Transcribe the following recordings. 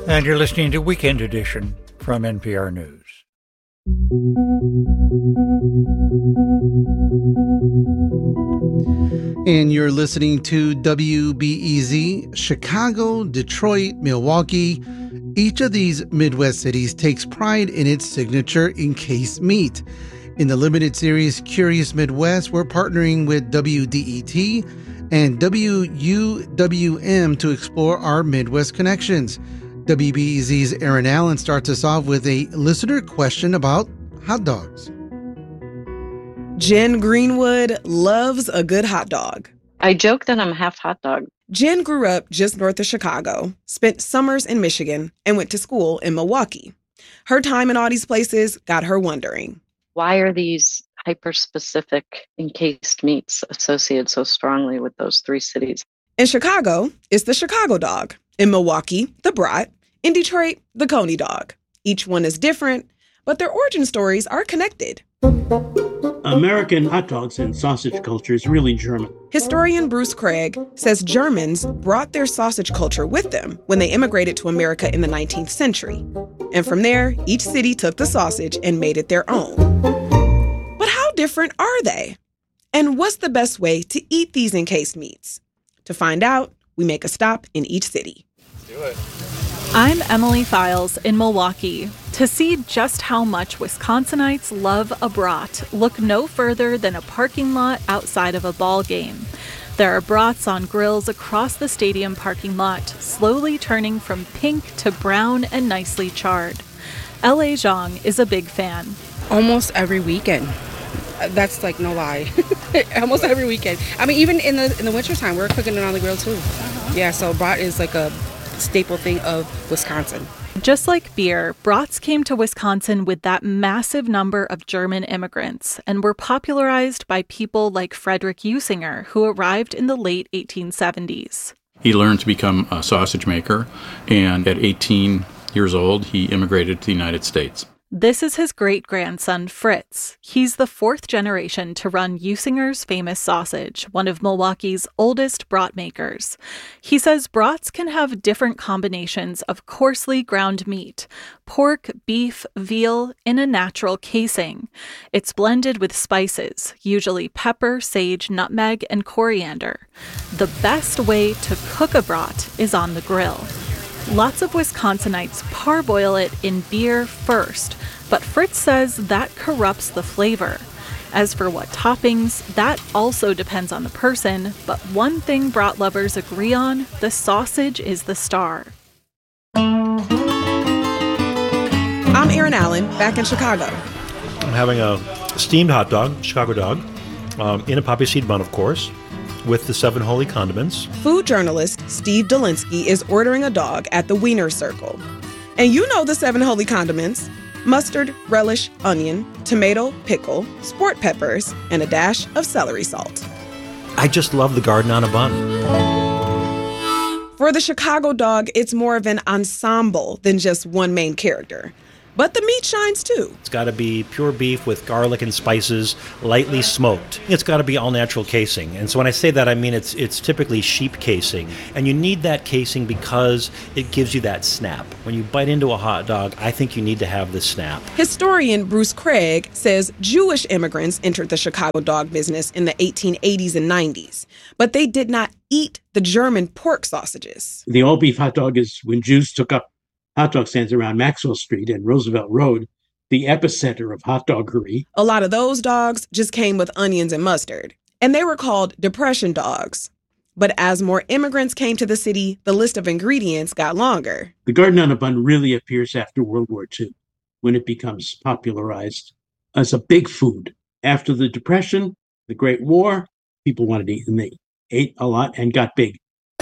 And you're listening to Weekend Edition from NPR News. And you're listening to WBEZ, Chicago, Detroit, Milwaukee. Each of these Midwest cities takes pride in its signature encased meat. In the limited series Curious Midwest, we're partnering with WDET and WUWM to explore our Midwest connections. WBEZ's Aaron Allen starts us off with a listener question about hot dogs. Jen Greenwood loves a good hot dog. I joke that I'm half hot dog. Jen grew up just north of Chicago, spent summers in Michigan, and went to school in Milwaukee. Her time in all these places got her wondering, why are these hyper-specific encased meats associated so strongly with those three cities? In Chicago, it's the Chicago dog. In Milwaukee, the brat. In Detroit, the Coney dog. Each one is different, but their origin stories are connected. American hot dogs and sausage culture is really German. Historian Bruce Craig says Germans brought their sausage culture with them when they immigrated to America in the 19th century. And from there, each city took the sausage and made it their own. But how different are they? And what's the best way to eat these encased meats? To find out, we make a stop in each city. Let's do it. I'm Emily Files in Milwaukee. To see just how much Wisconsinites love a brat, look no further than a parking lot outside of a ball game. There are brats on grills across the stadium parking lot, slowly turning from pink to brown and nicely charred. L.A. Zhang is a big fan. Almost every weekend. That's like no lie. Almost every weekend. I mean, even in the wintertime, we're cooking it on the grill too. Yeah, so brat is like a staple thing of Wisconsin. Just like beer, brats came to Wisconsin with that massive number of German immigrants and were popularized by people like Frederick Usinger, who arrived in the late 1870s. He learned to become a sausage maker, and at 18 years old, he immigrated to the United States. This is his great-grandson, Fritz. He's the fourth generation to run Usinger's famous sausage, one of Milwaukee's oldest brat makers. He says brats can have different combinations of coarsely ground meat, pork, beef, veal, in a natural casing. It's blended with spices, usually pepper, sage, nutmeg, and coriander. The best way to cook a brat is on the grill. Lots of Wisconsinites parboil it in beer first, but Fritz says that corrupts the flavor. As for what toppings, that also depends on the person, but one thing brat lovers agree on, the sausage is the star. I'm Aaron Allen, back in Chicago. I'm having a steamed hot dog, Chicago dog, in a poppy seed bun, of course, with the 7 holy condiments. Food journalist Steve Dolinsky is ordering a dog at the Wiener Circle. And you know the 7 holy condiments: mustard, relish, onion, tomato, pickle, sport peppers, and a dash of celery salt. I just love the garden on a bun. For the Chicago dog, it's more of an ensemble than just one main character. But the meat shines too. It's got to be pure beef with garlic and spices, lightly smoked. It's got to be all natural casing. And so when I say that, I mean it's typically sheep casing. And you need that casing because it gives you that snap. When you bite into a hot dog, I think you need to have the snap. Historian Bruce Craig says Jewish immigrants entered the Chicago dog business in the 1880s and 90s, but they did not eat the German pork sausages. The all-beef hot dog is when Jews took up hot dog stands around Maxwell Street and Roosevelt Road, the epicenter of hot doggery. A lot of those dogs just came with onions and mustard, and they were called Depression dogs. But as more immigrants came to the city, the list of ingredients got longer. The garden on a bun really appears after World War II, when it becomes popularized as a big food. After the Depression, the Great War, people wanted to eat, and they ate a lot and got big.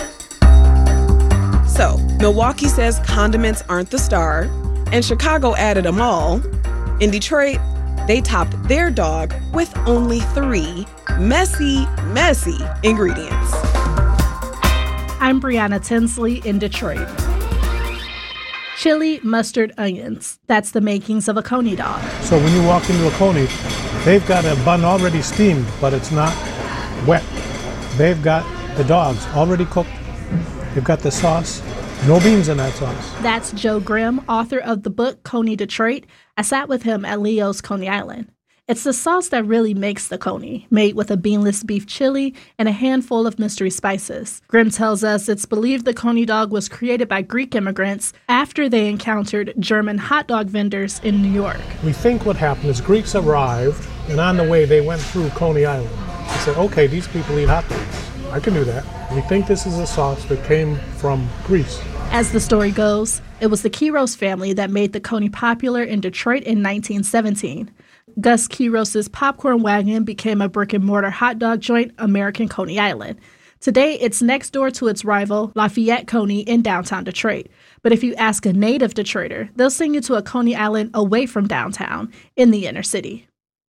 So, Milwaukee says condiments aren't the star, and Chicago added them all. In Detroit, they topped their dog with only 3 messy ingredients. I'm Brianna Tinsley in Detroit. Chili, mustard, onions. That's the makings of a Coney dog. So when you walk into a Coney, they've got a bun already steamed, but it's not wet. They've got the dogs already cooked. They've got the sauce, No beans in that sauce. That's Joe Grimm, author of the book Coney Detroit. I sat with him at Leo's Coney Island. It's the sauce that really makes the Coney, made with a beanless beef chili and a handful of mystery spices. Grimm tells us it's believed the Coney dog was created by Greek immigrants after they encountered German hot dog vendors in New York. We think what happened is Greeks arrived, and on the way they went through Coney Island. They said, okay, these people eat hot dogs. I can do that. We think this is a sauce that came from Greece. As the story goes, it was the Quiros family that made the Coney popular in Detroit in 1917. Gus Quiros's popcorn wagon became a brick-and-mortar hot dog joint, American Coney Island. Today, it's next door to its rival, Lafayette Coney, in downtown Detroit. But if you ask a native Detroiter, they'll send you to a Coney Island away from downtown, in the inner city.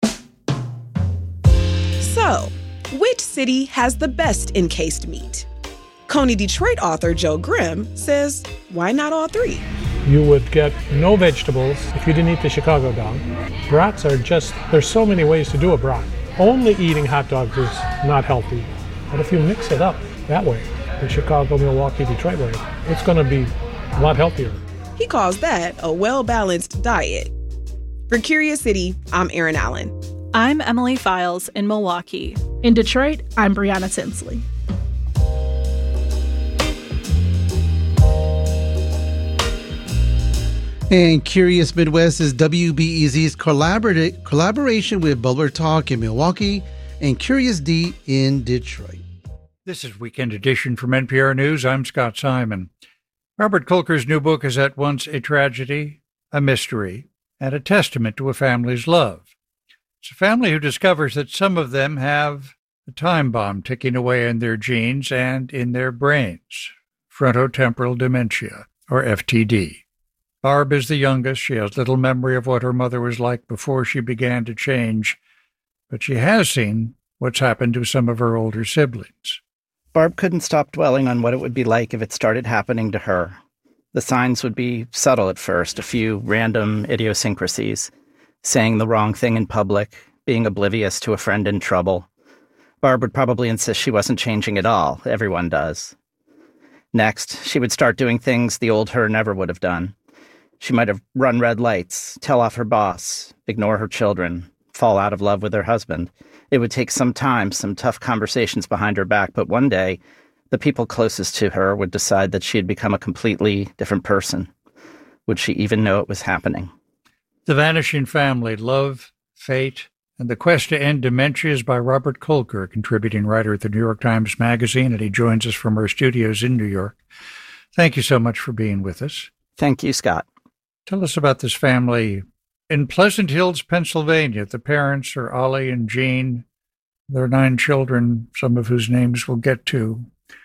So, which city has the best encased meat? Coney Detroit author Joe Grimm says, why not all three? You would get no vegetables if you didn't eat the Chicago dog. Brats are just, there's so many ways to do a brat. Only eating hot dogs is not healthy. But if you mix it up that way, the Chicago, Milwaukee, Detroit way, it's going to be a lot healthier. He calls that a well-balanced diet. For Curious City, I'm Erin Allen. I'm Emily Files in Milwaukee. In Detroit, I'm Brianna Tinsley. And Curious Midwest is WBEZ's collaboration with Bubbler Talk in Milwaukee and Curious D in Detroit. This is Weekend Edition from NPR News. I'm Scott Simon. Robert Kolker's new book is at once a tragedy, a mystery, and a testament to a family's love. It's a family who discovers that some of them have a time bomb ticking away in their genes and in their brains, frontotemporal dementia, or FTD. Barb is the youngest. She has little memory of what her mother was like before she began to change, but she has seen what's happened to some of her older siblings. Barb couldn't stop dwelling on what it would be like if it started happening to her. The signs would be subtle at first, a few random idiosyncrasies, saying the wrong thing in public, being oblivious to a friend in trouble. Barb would probably insist she wasn't changing at all. Everyone does. Next, she would start doing things the old her never would have done. She might have run red lights, tell off her boss, ignore her children, fall out of love with her husband. It would take some time, some tough conversations behind her back, but one day, the people closest to her would decide that she had become a completely different person. Would she even know it was happening? The Vanishing Family, Love, Fate, and the Quest to End Dementia is by Robert Kolker, a contributing writer at the New York Times Magazine, and he joins us from our studios in New York. Thank you so much for being with us. Thank you, Scott. Tell us about this family in Pleasant Hills, Pennsylvania. The parents are Ollie and Jean. There are 9 children, some of whose names we'll get to.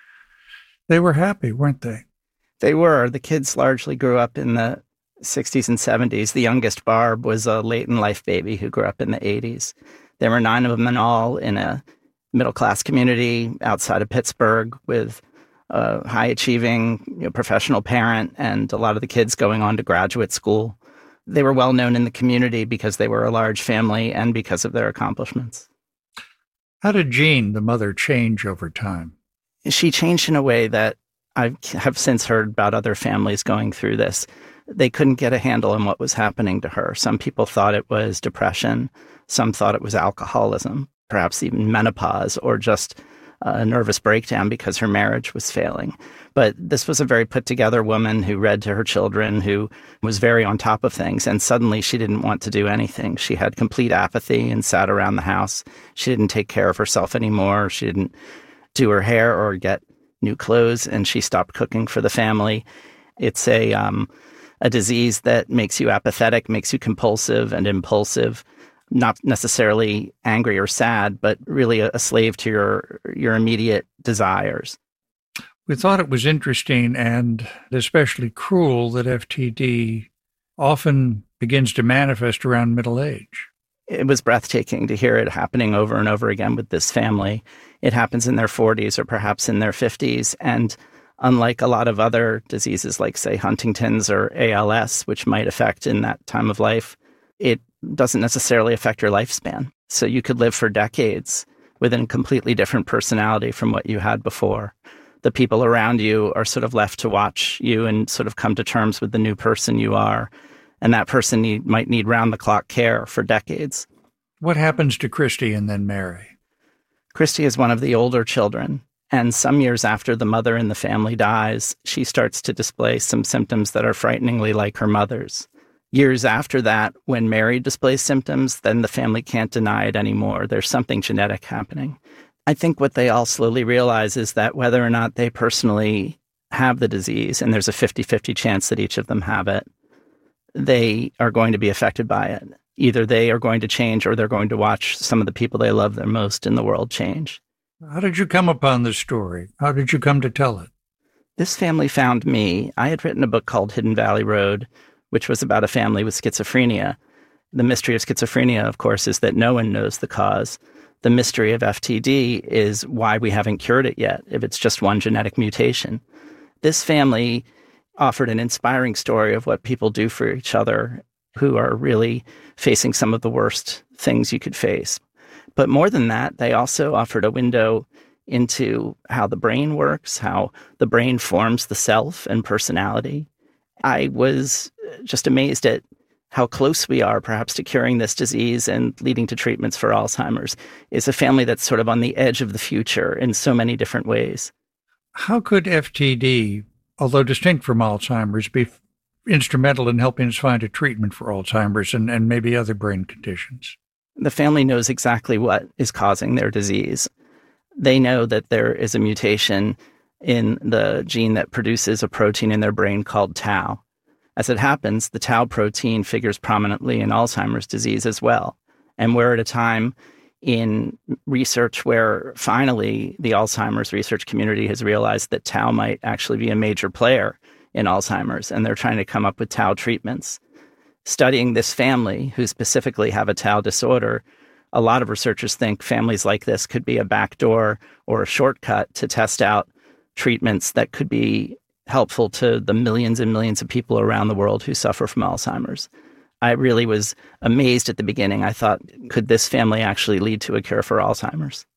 They were happy, weren't they? They were. The kids largely grew up in the 60s and 70s. The youngest, Barb, was a late-in-life baby who grew up in the 80s. There were 9 of them in all in a middle-class community outside of Pittsburgh with a high-achieving professional parent and a lot of the kids going on to graduate school. They were well known in the community because they were a large family and because of their accomplishments. How did Jean, the mother, change over time? She changed in a way that I have since heard about other families going through this. They couldn't get a handle on what was happening to her. Some people thought it was depression. Some thought it was alcoholism, perhaps even menopause, or just a nervous breakdown because her marriage was failing. But this was a very put-together woman who read to her children, who was very on top of things, and suddenly she didn't want to do anything. She had complete apathy and sat around the house. She didn't take care of herself anymore. She didn't do her hair or get new clothes, and she stopped cooking for the family. It's a disease that makes you apathetic, makes you compulsive and impulsive, not necessarily angry or sad, but really a slave to your immediate desires. We thought it was interesting and especially cruel that FTD often begins to manifest around middle age. It was breathtaking to hear it happening over and over again with this family. It happens in their 40s or perhaps in their 50s. And unlike a lot of other diseases like, say, Huntington's or ALS, which might affect in that time of life, it doesn't necessarily affect your lifespan. So you could live for decades with a completely different personality from what you had before. the people around you are sort of left to watch you and sort of come to terms with the new person you are. And that person might need round-the-clock care for decades. What happens to Christy and then Mary? Christy is one of the older children, and some years after the mother in the family dies, she starts to display some symptoms that are frighteningly like her mother's. Years after that, when Mary displays symptoms, then the family can't deny it anymore. There's something genetic happening. I think what they all slowly realize is that whether or not they personally have the disease, and there's a 50-50 chance that each of them have it, they are going to be affected by it. Either they are going to change or they're going to watch some of the people they love the most in the world change. How did you come upon this story? How did you come to tell it? This family found me. I had written a book called Hidden Valley Road, which was about a family with schizophrenia. The mystery of schizophrenia, of course, is that no one knows the cause. The mystery of FTD is why we haven't cured it yet, if it's just one genetic mutation. This family offered an inspiring story of what people do for each other who are really facing some of the worst things you could face. But more than that, they also offered a window into how the brain works, how the brain forms the self and personality. I was just amazed at how close we are perhaps to curing this disease and leading to treatments for Alzheimer's. It's a family that's sort of on the edge of the future in so many different ways. How could FTD, although distinct from Alzheimer's, be instrumental in helping us find a treatment for Alzheimer's and maybe other brain conditions? The family knows exactly what is causing their disease. They know that there is a mutation in the gene that produces a protein in their brain called tau. As it happens, the tau protein figures prominently in Alzheimer's disease as well. And we're at a time in research where finally the Alzheimer's research community has realized that tau might actually be a major player in Alzheimer's, and they're trying to come up with tau treatments. Studying this family, who specifically have a tau disorder, a lot of researchers think families like this could be a backdoor or a shortcut to test out treatments that could be helpful to the millions and millions of people around the world who suffer from Alzheimer's. I really was amazed at the beginning. I thought, could this family actually lead to a cure for Alzheimer's?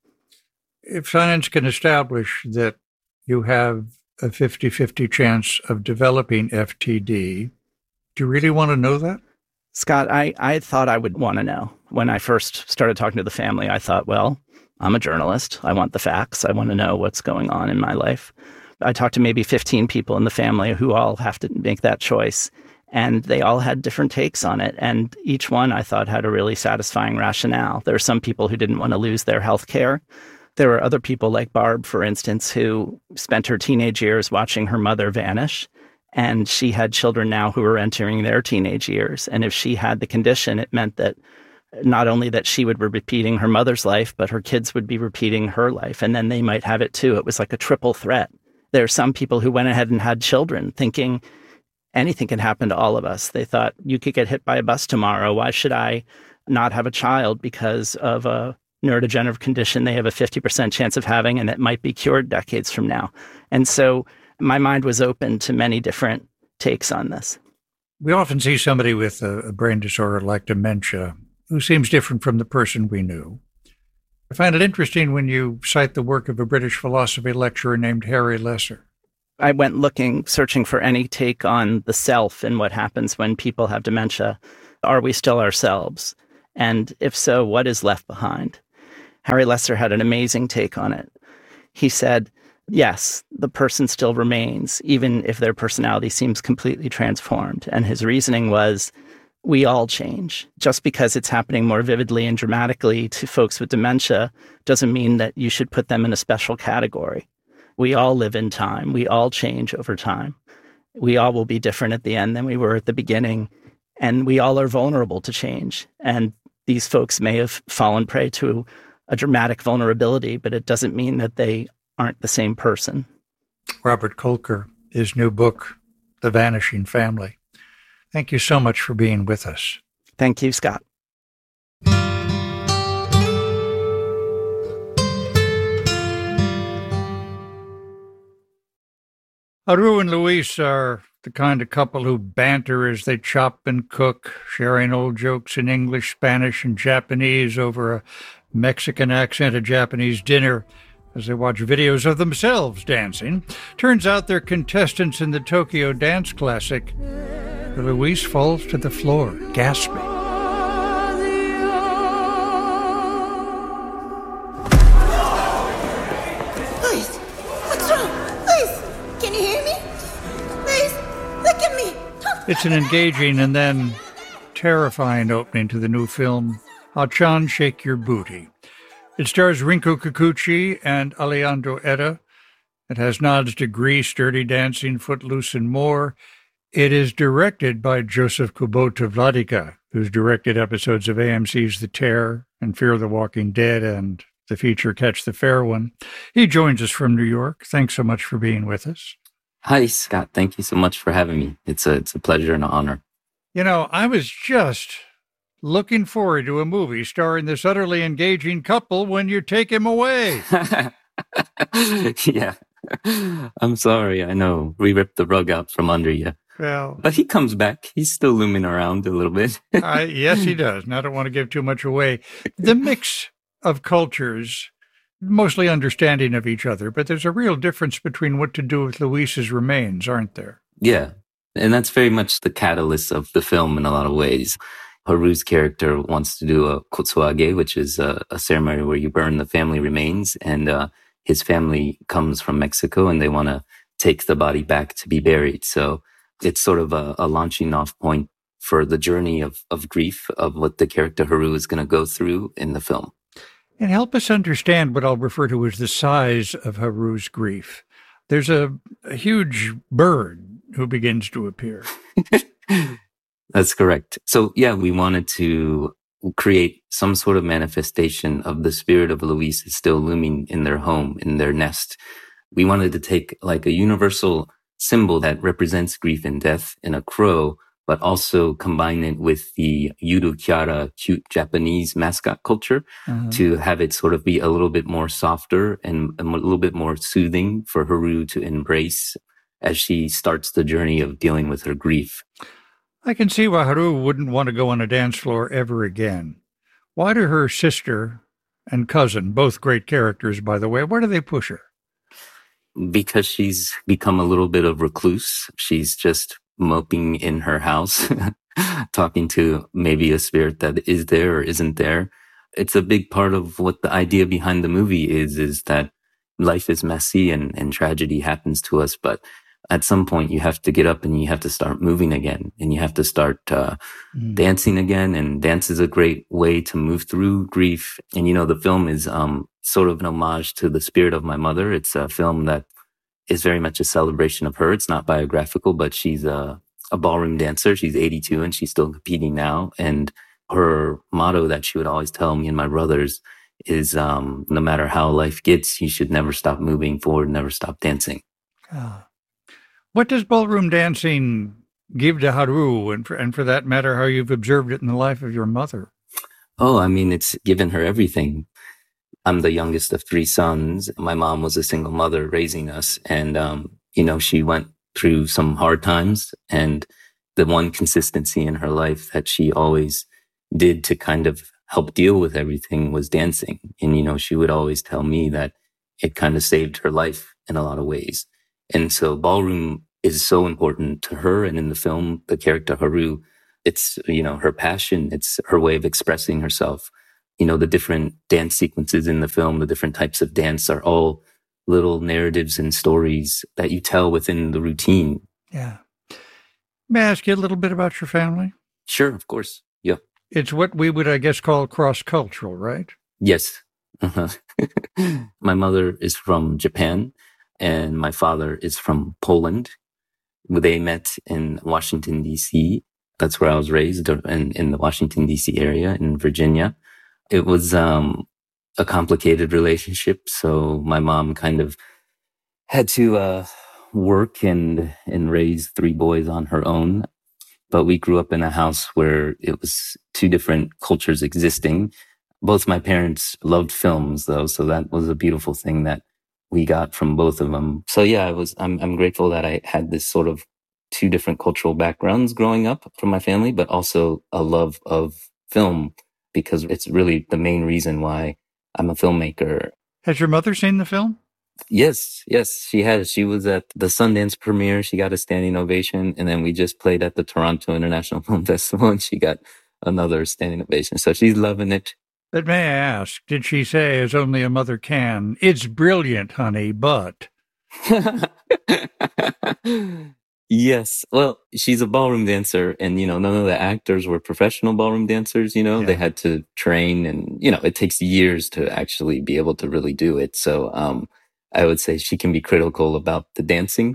If science can establish that you have a 50-50 chance of developing FTD, do you really want to know that? Scott, I thought I would want to know. When I first started talking to the family, I thought, well, I'm a journalist. I want the facts. I want to know what's going on in my life. I talked to maybe 15 people in the family who all have to make that choice. And they all had different takes on it. And each one, I thought, had a really satisfying rationale. There are some people who didn't want to lose their health care. There were other people like Barb, for instance, who spent her teenage years watching her mother vanish. And she had children now who were entering their teenage years. And if she had the condition, it meant that not only that she would be repeating her mother's life, but her kids would be repeating her life. And then they might have it too. It was like a triple threat. There are some people who went ahead and had children thinking anything can happen to all of us. They thought, you could get hit by a bus tomorrow. Why should I not have a child because of a neurodegenerative condition they have a 50% chance of having, and it might be cured decades from now? And so my mind was open to many different takes on this. We often see somebody with a brain disorder like dementia who seems different from the person we knew. I find it interesting when you cite the work of a British philosophy lecturer named Harry Lesser. I went looking, searching for any take on the self and what happens when people have dementia. Are we still ourselves? And if so, what is left behind? Harry Lesser had an amazing take on it. He said, yes, the person still remains, even if their personality seems completely transformed. And his reasoning was, we all change. Just because it's happening more vividly and dramatically to folks with dementia doesn't mean that you should put them in a special category. We all live in time. We all change over time. We all will be different at the end than we were at the beginning. And we all are vulnerable to change. And these folks may have fallen prey to a dramatic vulnerability, but it doesn't mean that they aren't the same person. Robert Kolker, his new book, The Vanishing Family. Thank you so much for being with us. Thank you, Scott. Aru and Luis are the kind of couple who banter as they chop and cook, sharing old jokes in English, Spanish, and Japanese over a Mexican accented Japanese dinner. as they watch videos of themselves dancing. Turns out they're contestants in the Tokyo Dance Classic. Luis falls to the floor, gasping. Luis, what's wrong? Luis, can you hear me? Luis, look at me. It's an engaging and then terrifying opening to the new film, Hachan Shake Your Booty. It stars Rinko Kikuchi and Alejandro Etta. It has nods to Grease, Dirty Dancing, Footloose, and more. It is directed by Joseph Kubota Vladica, who's directed episodes of AMC's The Terror and Fear the Walking Dead and the feature Catch the Fair One. He joins us from New York. Thanks so much for being with us. Hi, Scott. Thank you so much for having me. It's a pleasure and an honor. You know, I was just looking forward to a movie starring this utterly engaging couple when you take him away. Yeah. I'm sorry. I know. We ripped the rug out from under you. Well, but he comes back. He's still looming around a little bit. Yes, he does. And I don't want to give too much away. The mix of cultures, mostly understanding of each other, but there's a real difference between what to do with Luis's remains, aren't there? Yeah. And that's very much the catalyst of the film in a lot of ways. Haru's character wants to do a kotsuage, which is a ceremony where you burn the family remains. And his family comes from Mexico and they want to take the body back to be buried. So it's sort of a launching off point for the journey of grief of what the character Haru is going to go through in the film. And help us understand what I'll refer to as the size of Haru's grief. There's a huge bird who begins to appear. That's correct. So yeah, we wanted to create some sort of manifestation of the spirit of Luis is still looming in their home, in their nest. We wanted to take like a universal symbol that represents grief and death in a crow, but also combine it with the Yuru Kyara, cute Japanese mascot culture to have it sort of be a little bit more softer and a little bit more soothing for Haru to embrace as she starts the journey of dealing with her grief. I can see why Haru wouldn't want to go on a dance floor ever again. Why do her sister and cousin, both great characters, by the way, why do they push her? Because she's become a little bit of recluse. She's just moping in her house, talking to maybe a spirit that is there or isn't there. It's a big part of what the idea behind the movie is that life is messy and tragedy happens to us, but at some point you have to get up and you have to start moving again and you have to start dancing again. And dance is a great way to move through grief. And, you know, the film is sort of an homage to the spirit of my mother. It's a film that is very much a celebration of her. It's not biographical, but she's a ballroom dancer. She's 82 and she's still competing now. And her motto that she would always tell me and my brothers is, no matter how life gets, you should never stop moving forward, never stop dancing. What does ballroom dancing give to Haru, and for that matter, how you've observed it in the life of your mother? Oh, I mean, it's given her everything. I'm the youngest of three sons. My mom was a single mother raising us. And, you know, she went through some hard times. And the one consistency in her life that she always did to kind of help deal with everything was dancing. And, you know, she would always tell me that it kind of saved her life in a lot of ways. And so ballroom is so important to her. And in the film, the character Haru, it's, you know, her passion. It's her way of expressing herself. You know, the different dance sequences in the film, the different types of dance are all little narratives and stories that you tell within the routine. Yeah. May I ask you a little bit about your family? Sure, of course. Yeah. It's what we would, I guess, call cross-cultural, right? Yes. My mother is from Japan and my father is from Poland. They met in Washington, D.C. That's where I was raised, in the Washington, D.C. area in Virginia. It was a complicated relationship. So my mom kind of had to work and raise three boys on her own. But we grew up in a house where it was two different cultures existing. Both my parents loved films, though, so that was a beautiful thing that we got from both of them. So yeah, I'm grateful that I had this sort of two different cultural backgrounds growing up from my family, but also a love of film, because it's really the main reason why I'm a filmmaker. Has your mother seen the film? Yes, she has. She was at the Sundance premiere. She got a standing ovation. And then we just played at the Toronto International Film Festival and she got another standing ovation. So she's loving it. But may I ask, did she say, as only a mother can, "It's brilliant, honey, but..." Yes. Well, she's a ballroom dancer and, none of the actors were professional ballroom dancers, They had to train and, it takes years to actually be able to really do it. So, I would say she can be critical about the dancing,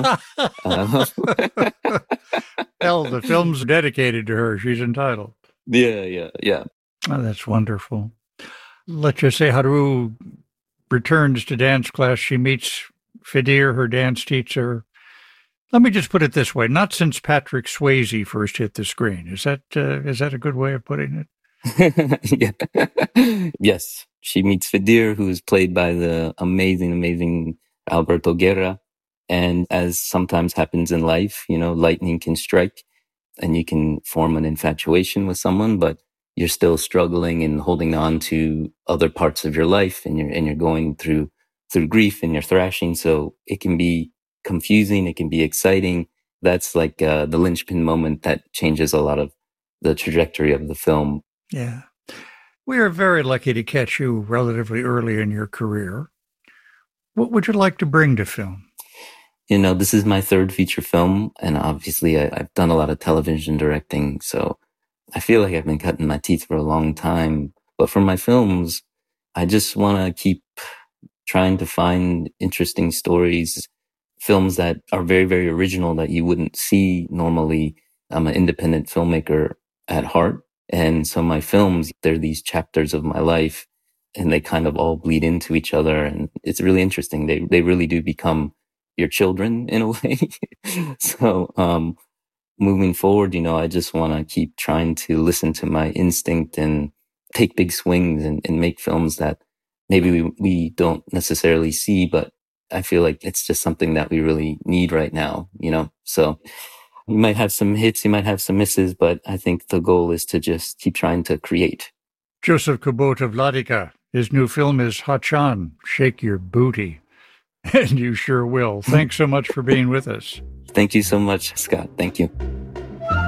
Hell, the film's dedicated to her. She's entitled. Yeah. Oh, that's wonderful. Let's just say Haru returns to dance class. She meets Fidir, her dance teacher. Let me just put it this way. Not since Patrick Swayze first hit the screen. Is that a good way of putting it? Yeah. Yes. She meets Fidir, who is played by the amazing Alberto Guerra. And as sometimes happens in life, lightning can strike and you can form an infatuation with someone, but you're still struggling and holding on to other parts of your life and you're going through grief and you're thrashing. So it can be confusing. It can be exciting. That's like the linchpin moment that changes a lot of the trajectory of the film. Yeah. We are very lucky to catch you relatively early in your career. What would you like to bring to film? This is my third feature film, and obviously I've done a lot of television directing, so I feel like I've been cutting my teeth for a long time. But for my films, I just want to keep trying to find interesting stories, films that are very, very original that you wouldn't see normally. I'm an independent filmmaker at heart. And so my films, they're these chapters of my life and they kind of all bleed into each other. And it's really interesting. They really do become your children in a way. So, moving forward, I just want to keep trying to listen to my instinct and take big swings and make films that maybe we don't necessarily see, but I feel like it's just something that we really need right now, So you might have some hits, you might have some misses, but I think the goal is to just keep trying to create. Joseph Kubota Wladyka, his new film is Hachan, Shake Your Booty. And you sure will. Thanks so much for being with us. Thank you so much, Scott. Thank you.